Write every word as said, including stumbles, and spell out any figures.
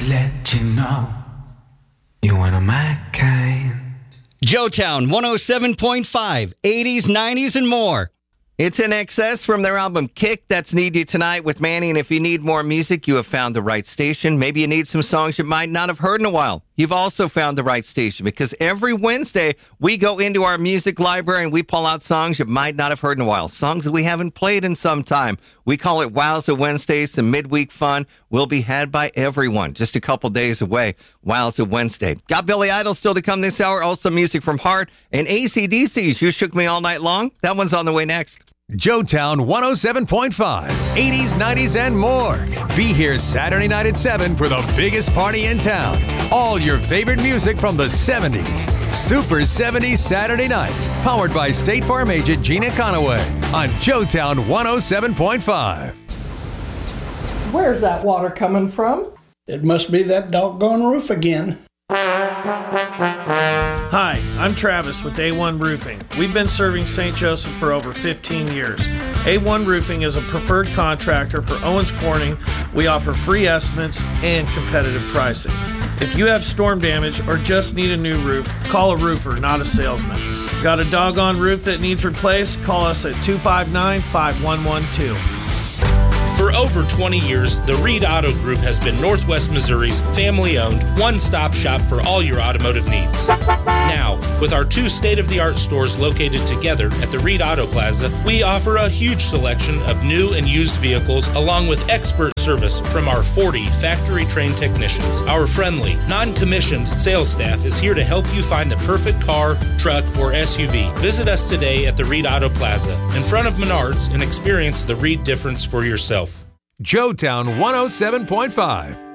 let you know you're one of my kind. Joetown one oh seven point five, eighties, nineties, and more. It's In Excess from their album Kick. That's Need You Tonight with Manny. And if you need more music, you have found the right station. Maybe you need some songs you might not have heard in a while. You've also found the right station, because every Wednesday we go into our music library and we pull out songs you might not have heard in a while, songs that we haven't played in some time. We call it Wowza Wednesdays. Some midweek fun will be had by everyone. Just a couple days away, Wowza Wednesday. Got Billy Idol still to come this hour. Also music from Heart and A C D C's You Shook Me All Night Long. That one's on the way next. Joetown one oh seven point five, eighties, nineties, and more. Be here Saturday night at seven for the biggest party in town. All your favorite music from the seventies. Super seventies Saturday nights. Powered by State Farm agent Gina Conaway on Joetown one oh seven point five. Where's that water coming from? It must be that doggone roof again. Hi, I'm Travis with A one Roofing. We've been serving Saint Joseph for over fifteen years. A one Roofing is a preferred contractor for Owens Corning. We offer free estimates and competitive pricing. If you have storm damage or just need a new roof, call a roofer, not a salesman. Got a doggone roof that needs replaced? Call us at two five nine, five one one two. For over twenty years, the Reed Auto Group has been Northwest Missouri's family-owned, one-stop shop for all your automotive needs. Now, with our two state-of-the-art stores located together at the Reed Auto Plaza, we offer a huge selection of new and used vehicles along with expert service from our forty factory-trained technicians. Our friendly, non-commissioned sales staff is here to help you find the perfect car, truck, or S U V. Visit us today at the Reed Auto Plaza in front of Menards and experience the Reed difference for yourself. Joetown one oh seven point five,